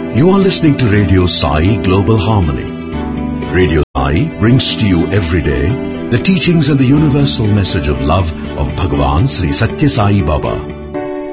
You are listening to Radio Sai Global Harmony. Radio Sai brings to you every day the teachings and the universal message of love of Bhagavan Sri Satya Sai Baba.